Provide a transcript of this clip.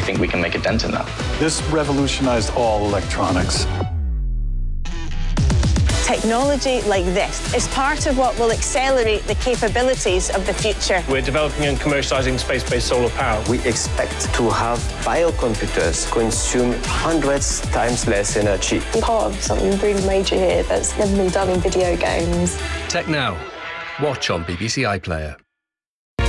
we think we can make a dent in that. This revolutionized all electronics. Technology like this is part of what will accelerate the capabilities of the future. We're developing and commercializing space-based solar power. We expect to have biocomputers consume hundreds times less energy. I'm part of something really major here that's never been done in video games. Tech Now. Watch on BBC iPlayer.